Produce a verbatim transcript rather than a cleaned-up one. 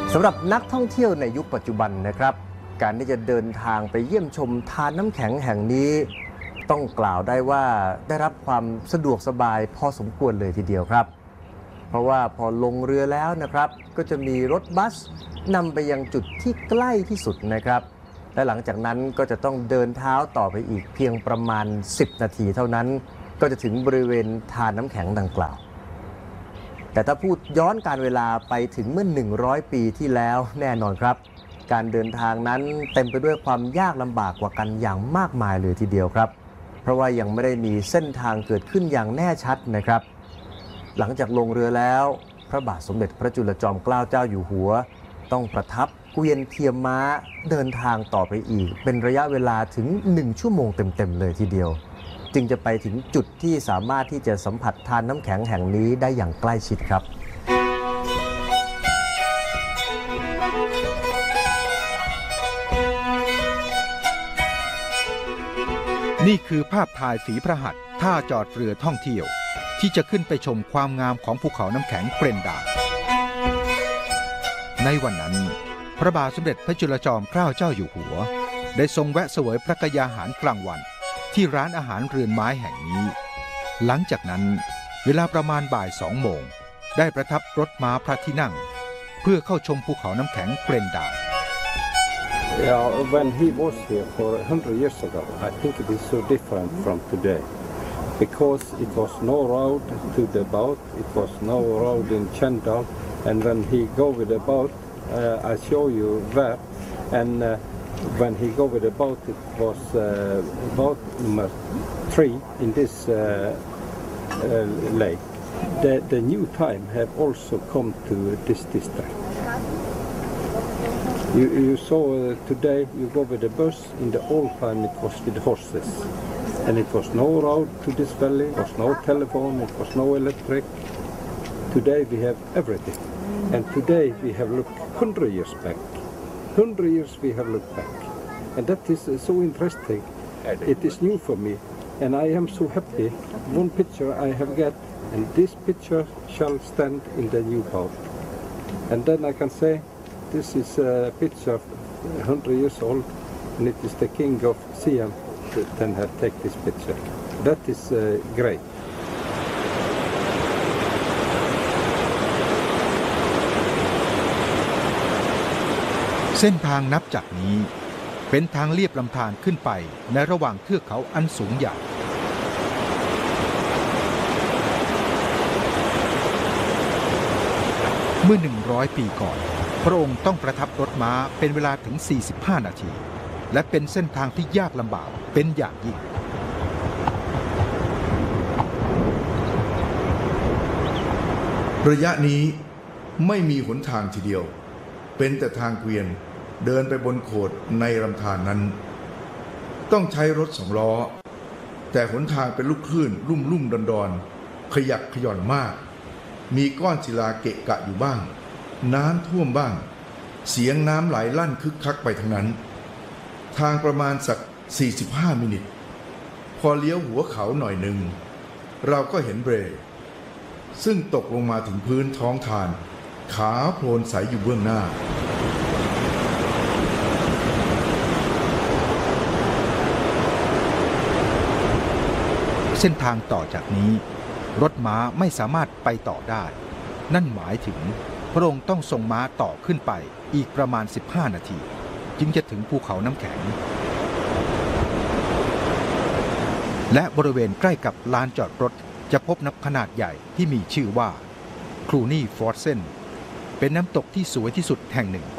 สำหรับนักท่องเที่ยวในยุคปัจจุบันนะครับการที่จะเดินทางไปเยี่ยมชมทานน้ำแข็งแห่งนี้ต้องกล่าวได้ว่าได้รับความสะดวกสบายพอสมควรเลยทีเดียวครับเพราะว่าพอลงเรือแล้วนะครับก็จะมีรถบัสนำไปยังจุดที่ใกล้ที่สุดนะครับและหลังจากนั้นก็จะต้องเดินเท้าต่อไปอีกเพียงประมาณสิบนาทีเท่านั้นก็จะถึงบริเวณทานน้ำแข็งดังกล่าวแต่ถ้าพูดย้อนการเวลาไปถึงเมื่อหนึ่งร้อยปีที่แล้วแน่นอนครับการเดินทางนั้นเต็มไปด้วยความยากลำบากกว่ากันอย่างมากมายเลยทีเดียวครับเพราะว่ายังไม่ได้มีเส้นทางเกิดขึ้นอย่างแน่ชัดนะครับหลังจากลงเรือแล้วพระบาทสมเด็จพระจุลจอมเกล้าเจ้าอยู่หัวต้องประทับเกวียนเทียมม้าเดินทางต่อไปอีกเป็นระยะเวลาถึงหนึ่งชั่วโมงเต็มๆเลยทีเดียวจึงจะไปถึงจุดที่สามารถที่จะสัมผัสทานน้ำแข็งแห่งนี้ได้อย่างใกล้ชิดครับนี่คือภาพถ่ายฝีพระหัตถ์ท่าจอดเรือท่องเที่ยวที่จะขึ้นไปชมความงามของภูเขาน้ำแข็งเกรนดาในวันนั้นพระบาทสมเด็จพระจุลจอมเกล้าเจ้าอยู่หัวได้ทรงแวะเสวยพระกยาหารกลางวันที่ร้านอาหารเรือนไม้แห่งนี้หลังจากนั้นเวลาประมาณบ่ายสองโมงได้ประทับรถม้าพระที่นั่งเพื่อเข้าชมภูเขาน้ำแข็งเกรนดา Yeah, when he was here for a hundred years ago, I think it is so different from today, because it was no road to the boat, it was no road in Chendal, and when he go with the boat, uh, I show you where, and uh, when he go with the boat, it was uh, boat number three in this uh, uh, lake. The, the new time have also come to this district. You, you saw uh, today, you go with the bus, in the old time it was with horses. And it was no road to this valley, it was no telephone, it was no electric. Today we have everything. And today we have looked hundred years back. Hundred years we have looked back. And that is uh, so interesting. It is new for me. And I am so happy. One picture I have got, and this picture shall stand in the new boat. And then I can say, this is a picture one hundred years old, and it is the king of Siam that then have take this picture. That is uh, great. เส้นทางนับจากนี้เป็นทางเลียบลำธารขึ้นไปในระหว่างเทือกเขาอันสูงใหญ่เมื่อหนึ่งร้อยปีก่อนพระองค์ต้องประทับรถม้าเป็นเวลาถึงสี่สิบห้านาทีและเป็นเส้นทางที่ยากลำบากเป็นอย่างยิ่งระยะนี้ไม่มีหนทางทีเดียวเป็นแต่ทางเกวียนเดินไปบนโขดในลำธารนั้นต้องใช้รถสองล้อแต่หนทางเป็นลูกคลื่นลุ่มลุ่มดอนดอนขยักขย่อนมากมีก้อนศิลาเกะกะอยู่บ้างน้ำท่วมบ้างเสียงน้ำไหลลั่นคึกคักไปทั้งนั้นทางประมาณสักสี่สิบห้ามินิพอเลี้ยวหัวเขาหน่อยหนึ่งเราก็เห็นเบรซึ่งตกลงมาถึงพื้นท้องทานขาโพลนใสอยู่เบื้องหน้าเส้นทางต่อจากนี้รถม้าไม่สามารถไปต่อได้นั่นหมายถึงพระองค์ต้องส่งม้าต่อขึ้นไปอีกประมาณสิบห้านาทีจึงจะถึงภูเขาน้ำแข็งและบริเวณใกล้กับลานจอดรถจะพบน้ำขนาดใหญ่ที่มีชื่อว่าครูนี่ฟอร์เซนเป็นน้ำตกที่สวยที่สุดแห่งหนึ่ง